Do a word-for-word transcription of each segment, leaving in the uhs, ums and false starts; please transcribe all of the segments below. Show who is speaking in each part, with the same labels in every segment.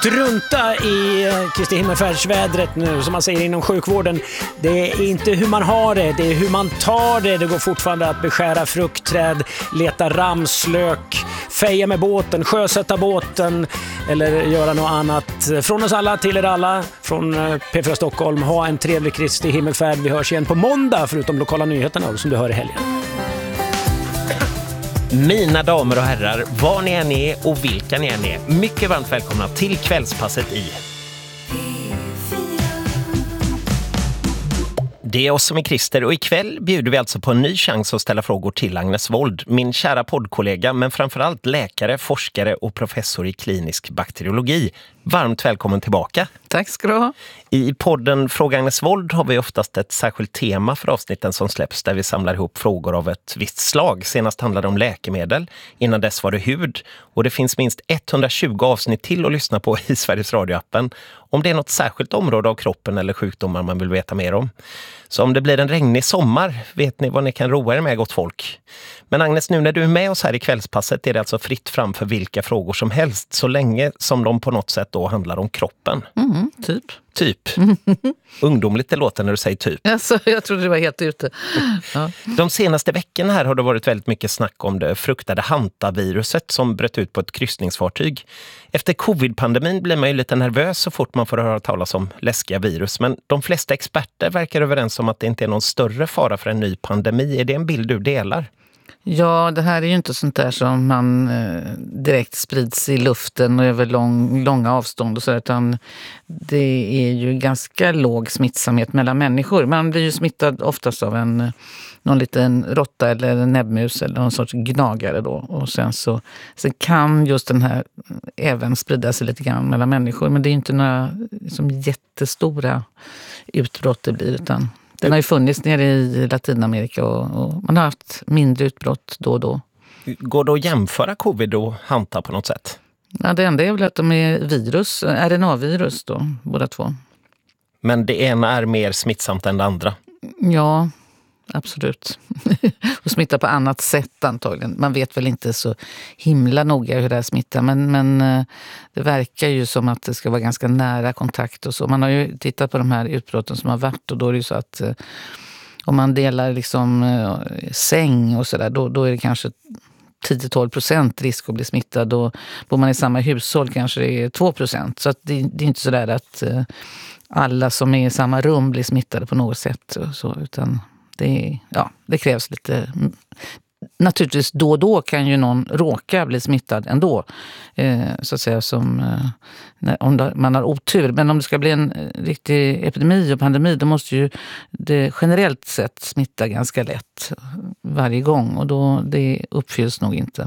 Speaker 1: strunta i Kristi himmelfärdsvädret nu, som man säger inom sjukvården. Det är inte hur man har det, det är hur man tar det. Det går fortfarande att beskära fruktträd, leta ramslök, feja med båten, sjösätta båten eller göra något annat. Från oss alla till er alla, från P fyra Stockholm, ha en trevlig Kristi himmelfärd. Vi hörs igen på måndag, förutom lokala nyheterna som du hör i helgen.
Speaker 2: Mina damer och herrar, var ni än är och vilka ni än är, mycket varmt välkomna till kvällspasset i Det är oss som är Christer, och ikväll bjuder vi alltså på en ny chans att ställa frågor till Agnes Wold, min kära poddkollega, men framförallt läkare, forskare och professor i klinisk bakteriologi. Varmt välkommen tillbaka.
Speaker 3: Tack ska du ha.
Speaker 2: I podden Fråga Agnes Wold har vi oftast ett särskilt tema för avsnitten som släpps, där vi samlar ihop frågor av ett visst slag. Senast handlade det om läkemedel, innan dess var det hud, och det finns minst etthundratjugo avsnitt till att lyssna på i Sveriges radioappen om det är något särskilt område av kroppen eller sjukdomar man vill veta mer om. Så om det blir en regnig sommar, vet ni vad ni kan roa er med, gott folk. Men Agnes, nu när du är med oss här i kvällspasset är det alltså fritt fram för vilka frågor som helst, så länge som de på något sätt då handlar om kroppen.
Speaker 3: Mm, typ.
Speaker 2: Typ. Ungdomligt det låter när du säger typ.
Speaker 3: Alltså, jag trodde det var helt ute. Ja.
Speaker 2: De senaste veckorna här har det varit väldigt mycket snack om det fruktade hantaviruset som bröt ut på ett kryssningsfartyg. Efter covid-pandemin blir man ju lite nervös så fort man får höra talas om läskiga virus. Men de flesta experter verkar överens om att det inte är någon större fara för en ny pandemi. Är det en bild du delar?
Speaker 3: Ja, det här är ju inte sånt där som man eh, direkt sprids i luften och över lång, långa avstånd och så, utan det är ju ganska låg smittsamhet mellan människor. Man blir ju smittad oftast av en någon liten råtta eller en näbbmus eller någon sorts gnagare då, och sen så sen kan just den här även sprida sig lite grann mellan människor, men det är inte några liksom, jättestora utbrott det blir, utan den har ju funnits nere i Latinamerika och, och man har haft mindre utbrott då och då.
Speaker 2: Går det att jämföra covid och hanta på något sätt?
Speaker 3: Ja, det enda är väl att de är virus, R N A-virus då, båda två.
Speaker 2: Men det ena är mer smittsamt än det andra?
Speaker 3: Ja, absolut. Och smittar på annat sätt antagligen. Man vet väl inte så himla noga hur det här smittar, men, men det verkar ju som att det ska vara ganska nära kontakt och så. Man har ju tittat på de här utbrotten som har varit, och då är det ju så att om man delar liksom säng och sådär, då, då är det kanske tio till tolv procent risk att bli smittad, och bor man i samma hushåll kanske det är två procent. Så att det, det är inte så där att alla som är i samma rum blir smittade på något sätt och så, utan det, ja, det krävs lite. Naturligtvis då och då kan ju någon råka bli smittad ändå, eh, så att säga, som eh, när, om man har otur. Men om det ska bli en riktig epidemi och pandemi, då måste ju det generellt sett smitta ganska lätt varje gång, och då det uppfylls nog inte.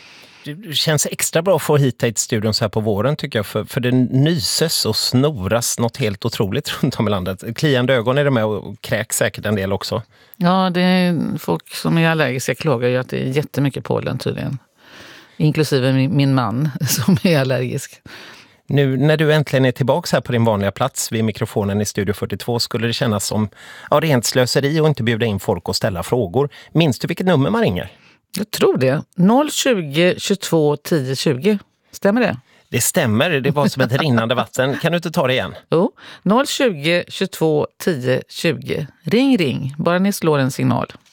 Speaker 2: Det känns extra bra att få hit dig till studion så här på våren, tycker jag, för, för det nyses och snoras något helt otroligt runt om i landet. Kliande ögon är det med, och kräks säkert en del också. Ja,
Speaker 3: det är folk som är allergiska klagar ju att det är jättemycket pollen tydligen. Inklusive min, min man som är allergisk.
Speaker 2: Nu när du äntligen är tillbaka här på din vanliga plats vid mikrofonen i Studio fyrtiotvå, skulle det kännas som ja, rent slöseri och inte bjuda in folk och ställa frågor. Minns du vilket nummer man ringer?
Speaker 3: Jag tror det. noll tjugo tjugotvå tio tjugo. Stämmer det?
Speaker 2: Det stämmer. Det var som ett rinnande vatten. Kan du inte ta det igen?
Speaker 3: Jo. noll tjugo tjugotvå tio tjugo. Ring, ring. Bara ni slår en signal.